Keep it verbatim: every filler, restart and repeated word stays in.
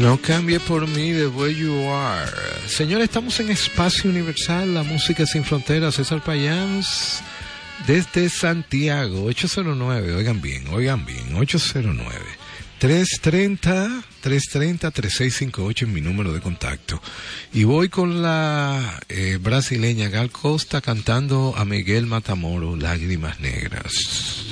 No cambie por mí, the way you are. Señores, estamos en Espacio Universal, la música sin fronteras. César Payans, desde Santiago, ocho cero nueve, oigan bien, oigan bien, ocho cero nueve, tres tres cero, tres tres cero, tres seis cinco ocho es mi número de contacto. Y voy con la eh, brasileña Gal Costa cantando a Miguel Matamoros, Lágrimas Negras.